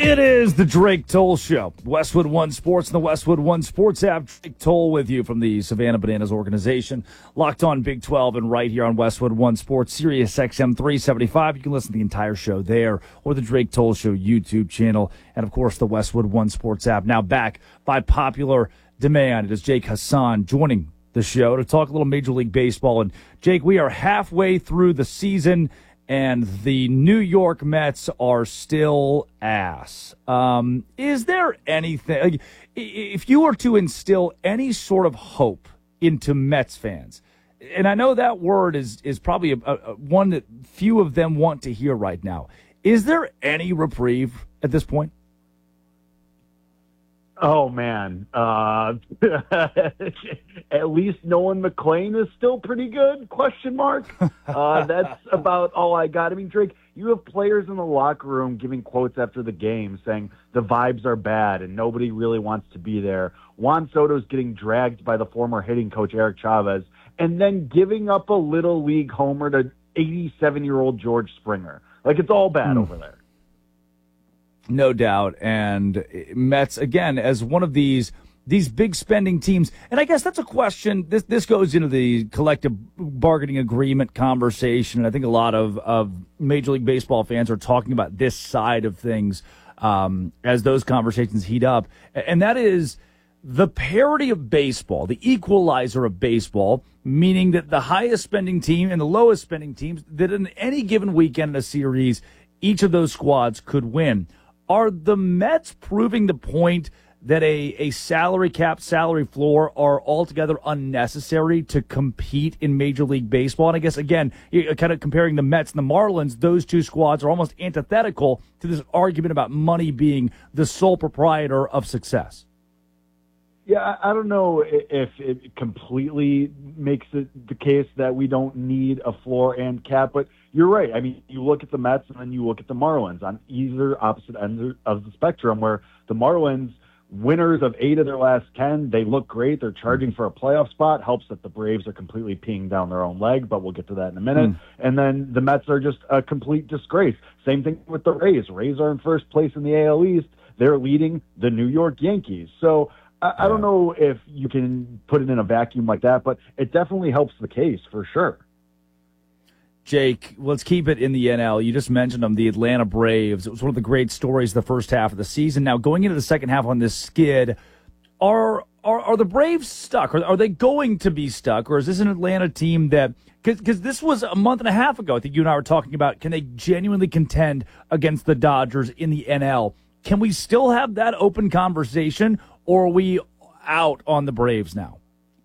It is the Drake Toll Show. Westwood One Sports and the Westwood One Sports app. Drake Toll with you from the Savannah Bananas organization. Locked on Big 12 and right here on Westwood One Sports, Sirius XM 375. You can listen to the entire show there or the Drake Toll Show YouTube channel. And, of course, the Westwood One Sports app. Now back by popular demand. It is Jake Hassan joining the show to talk a little Major League Baseball. And, Jake, we are halfway through the season, and the New York Mets are still ass. Is there anything, if you were to instill any sort of hope into Mets fans, and I know that word is probably one that few of them want to hear right now, is there any reprieve at this point? Oh, man. At least Nolan McLean is still pretty good, question mark. That's about all I got. I mean, Drake, you have players in the locker room giving quotes after the game saying the vibes are bad and nobody really wants to be there. Juan Soto's getting dragged by the former hitting coach, Eric Chavez, and then giving up a little league homer to 87-year-old George Springer. Like, it's all bad over there. No doubt. And Mets, again, as one of these big spending teams, and I guess that's a question. This goes into the collective bargaining agreement conversation, and I think a lot of Major League Baseball fans are talking about this side of things as those conversations heat up, and that is the parity of baseball, the equalizer of baseball, meaning that the highest spending team and the lowest spending teams, that in any given weekend in a series, each of those squads could win. Are the Mets proving the point that a salary cap, salary floor are altogether unnecessary to compete in Major League Baseball? And I guess, again, kind of comparing the Mets and the Marlins, those two squads are almost antithetical to this argument about money being the sole proprietor of success. Yeah, I don't know if it completely makes it the case that we don't need a floor and cap, but you're right. I mean, you look at the Mets and then you look at the Marlins on either opposite ends of the spectrum, where the Marlins, winners of 8 of their last 10, they look great. They're charging for a playoff spot. Helps that the Braves are completely peeing down their own leg, but we'll get to that in a minute. And then the Mets are just a complete disgrace. Same thing with the Rays. Rays are in first place in the AL East. They're leading the New York Yankees. So I don't know if you can put it in a vacuum like that, but it definitely helps the case for sure. Jake, let's keep it in the NL. You just mentioned them, the Atlanta Braves. It was one of the great stories the first half of the season. Now, going into the second half on this skid, are the Braves stuck? Are they going to be stuck? Or is this an Atlanta team that – because this was a month and a half ago, I think you and I were talking about, can they genuinely contend against the Dodgers in the NL? Can we still have that open conversation, or are we out on the Braves now?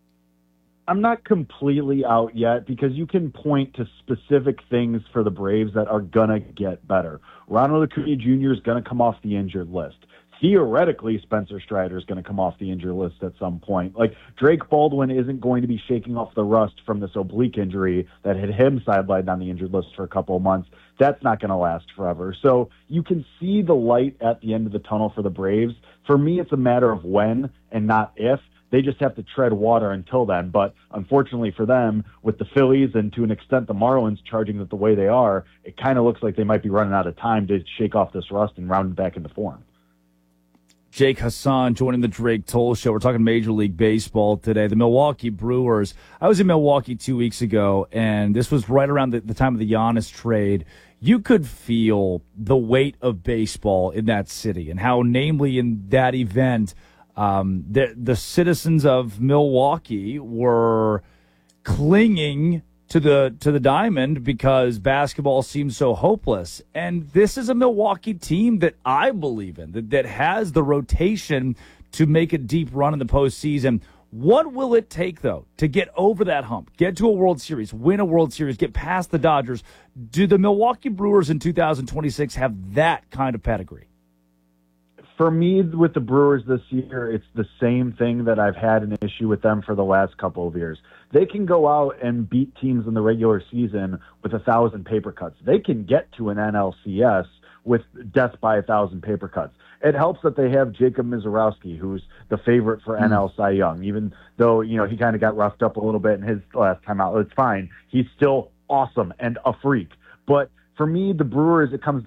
I'm not completely out yet because you can point to specific things for the Braves that are going to get better. Ronald Acuna Jr. is going to come off the injured list. Theoretically, Spencer Strider is going to come off the injured list at some point. Like, Drake Baldwin isn't going to be shaking off the rust from this oblique injury that had him sidelined on the injured list for a couple of months. That's not going to last forever. So you can see the light at the end of the tunnel for the Braves. For me, it's a matter of when and not if. They just have to tread water until then. But unfortunately for them, with the Phillies and to an extent the Marlins charging it the way they are, it kind of looks like they might be running out of time to shake off this rust and round it back into form. Jake Hassan joining the Drake Toll Show. We're talking Major League Baseball today. The Milwaukee Brewers. I was in Milwaukee 2 weeks ago, and this was right around the time of the Giannis trade. You could feel the weight of baseball in that city and how, namely in that event, the citizens of Milwaukee were clinging to the diamond because basketball seems so hopeless. And this is a Milwaukee team that I believe in, that has the rotation to make a deep run in the postseason. What will it take, though, to get over that hump, get to a World Series, win a World Series, get past the Dodgers? Do the Milwaukee Brewers in 2026 have that kind of pedigree? For me, with the Brewers this year, it's the same thing that I've had an issue with them for the last couple of years. They can go out and beat teams in the regular season with 1,000 paper cuts. They can get to an NLCS with death by 1,000 paper cuts. It helps that they have Jacob Mizorowski, who's the favorite for NL Cy Young, even though, you know, he kind of got roughed up a little bit in his last time out. It's fine. He's still awesome and a freak. But for me, the Brewers, it comes